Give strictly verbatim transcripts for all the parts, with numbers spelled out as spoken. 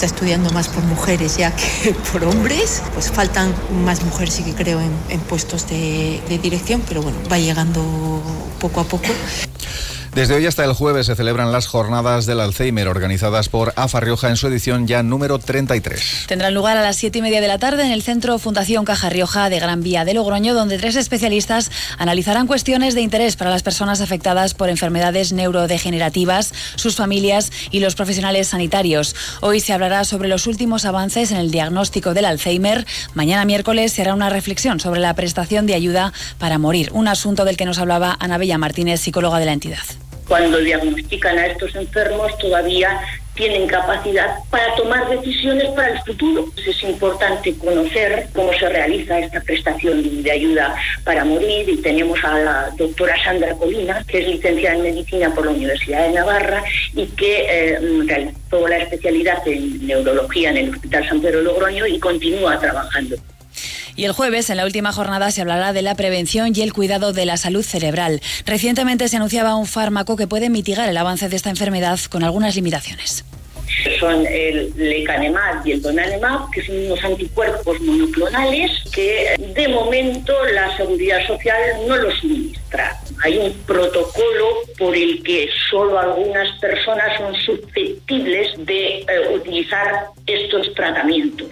está estudiando más por mujeres ya que por hombres, pues faltan más mujeres, sí que creo, en, en puestos de, de dirección, pero bueno, va llegando poco a poco. Desde hoy hasta el jueves se celebran las jornadas del Alzheimer organizadas por AFA Rioja en su edición ya número treinta y tres. Tendrán lugar a las siete y media de la tarde en el Centro Fundación Caja Rioja de Gran Vía de Logroño, donde tres especialistas analizarán cuestiones de interés para las personas afectadas por enfermedades neurodegenerativas, sus familias y los profesionales sanitarios. Hoy se hablará sobre los últimos avances en el diagnóstico del Alzheimer. Mañana miércoles se hará una reflexión sobre la prestación de ayuda para morir, un asunto del que nos hablaba Ana Bella Martínez, psicóloga de la entidad. Cuando diagnostican a estos enfermos todavía tienen capacidad para tomar decisiones para el futuro. Es importante conocer cómo se realiza esta prestación de ayuda para morir, y tenemos a la doctora Sandra Colina, que es licenciada en Medicina por la Universidad de Navarra y que eh, realizó la especialidad en neurología en el Hospital San Pedro de Logroño y continúa trabajando. Y el jueves, en la última jornada, se hablará de la prevención y el cuidado de la salud cerebral. Recientemente se anunciaba un fármaco que puede mitigar el avance de esta enfermedad con algunas limitaciones. Son el lecanemab y el donanemab, que son unos anticuerpos monoclonales que de momento la Seguridad Social no los suministra. Hay un protocolo por el que solo algunas personas son susceptibles de eh, utilizar estos tratamientos.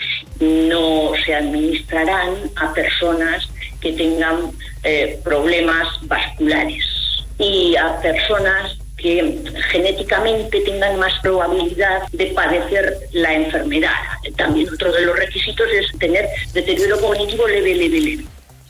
No se administrarán a personas que tengan eh, problemas vasculares y a personas que genéticamente tengan más probabilidad de padecer la enfermedad. También otro de los requisitos es tener deterioro cognitivo leve, leve, leve.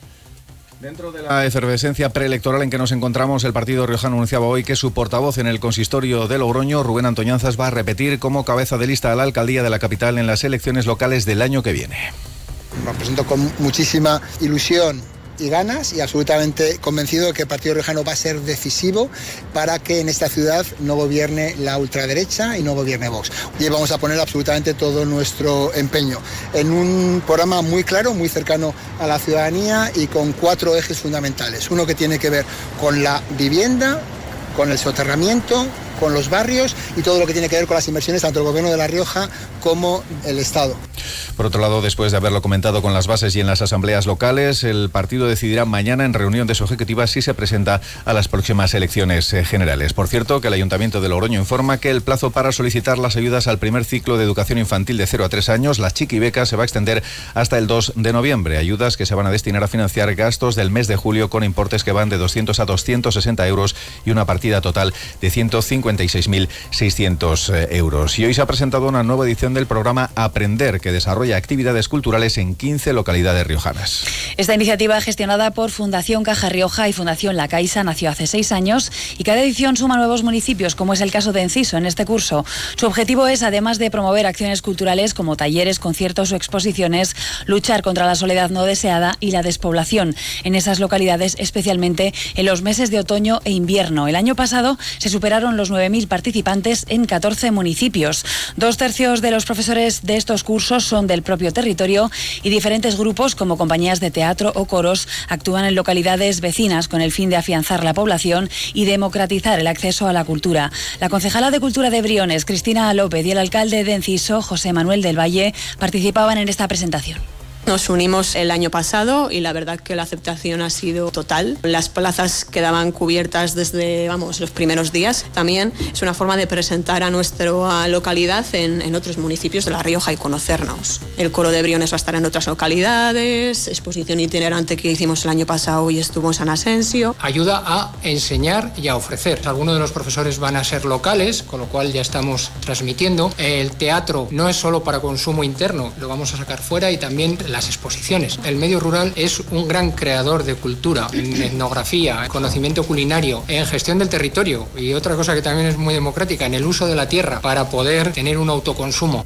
Dentro de la efervescencia preelectoral en que nos encontramos, el partido riojano anunciaba hoy que su portavoz en el consistorio de Logroño, Rubén Antoñanzas, va a repetir como cabeza de lista a la alcaldía de la capital en las elecciones locales del año que viene. Me presento con muchísima ilusión y ganas, y absolutamente convencido de que el partido riojano va a ser decisivo para que en esta ciudad no gobierne la ultraderecha y no gobierne Vox. Y vamos a poner absolutamente todo nuestro empeño en un programa muy claro, muy cercano a la ciudadanía y con cuatro ejes fundamentales. Uno que tiene que ver con la vivienda, con el soterramiento, con los barrios y todo lo que tiene que ver con las inversiones, tanto el Gobierno de La Rioja como el Estado. Por otro lado, después de haberlo comentado con las bases y en las asambleas locales, el partido decidirá mañana en reunión de su ejecutiva si se presenta a las próximas elecciones generales. Por cierto, que el Ayuntamiento de Logroño informa que el plazo para solicitar las ayudas al primer ciclo de educación infantil de cero a tres años, la Chiqui Beca, se va a extender hasta el dos de noviembre. Ayudas que se van a destinar a financiar gastos del mes de julio con importes que van de doscientos a doscientos sesenta euros y una partida total de ciento cincuenta y seis mil seiscientos euros. Y hoy se ha presentado una nueva edición del programa Aprender, que desarrolla actividades culturales en quince localidades riojanas. Esta iniciativa, gestionada por Fundación Caja Rioja y Fundación La Caixa, nació hace seis años y cada edición suma nuevos municipios, como es el caso de Enciso en este curso. Su objetivo es, además de promover acciones culturales como talleres, conciertos o exposiciones, luchar contra la soledad no deseada y la despoblación en esas localidades, especialmente en los meses de otoño e invierno. El año pasado se superaron los nueve mil participantes en catorce municipios. Dos tercios de los profesores de estos cursos son del propio territorio y diferentes grupos como compañías de teatro o coros actúan en localidades vecinas con el fin de afianzar la población y democratizar el acceso a la cultura. La concejala de Cultura de Briones, Cristina López, y el alcalde de Enciso, José Manuel del Valle, participaban en esta presentación. Nos unimos el año pasado y la verdad que la aceptación ha sido total. Las plazas quedaban cubiertas desde, vamos, los primeros días. También es una forma de presentar a nuestra localidad en, en otros municipios de La Rioja y conocernos. El coro de Briones va a estar en otras localidades, exposición itinerante que hicimos el año pasado y estuvo en San Asensio. Ayuda a enseñar y a ofrecer. Algunos de los profesores van a ser locales, con lo cual ya estamos transmitiendo. El teatro no es solo para consumo interno, lo vamos a sacar fuera, y también las exposiciones. El medio rural es un gran creador de cultura, en etnografía, en conocimiento culinario, en gestión del territorio, y otra cosa que también es muy democrática, en el uso de la tierra para poder tener un autoconsumo.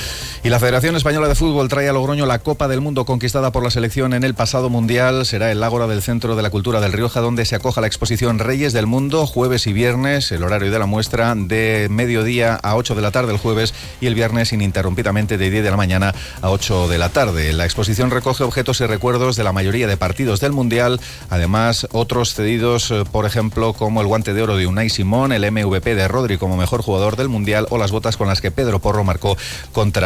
Y la Federación Española de Fútbol trae a Logroño la Copa del Mundo conquistada por la selección en el pasado Mundial. Será el Ágora del Centro de la Cultura del Rioja, donde se acoja la exposición Reyes del Mundo, jueves y viernes. El horario de la muestra de mediodía a ocho de la tarde el jueves y el viernes ininterrumpidamente de diez de la mañana a ocho de la tarde. La exposición recoge objetos y recuerdos de la mayoría de partidos del Mundial. Además, otros cedidos, por ejemplo, como el guante de oro de Unai Simón, el M V P de Rodri como mejor jugador del Mundial o las botas con las que Pedro Porro marcó contra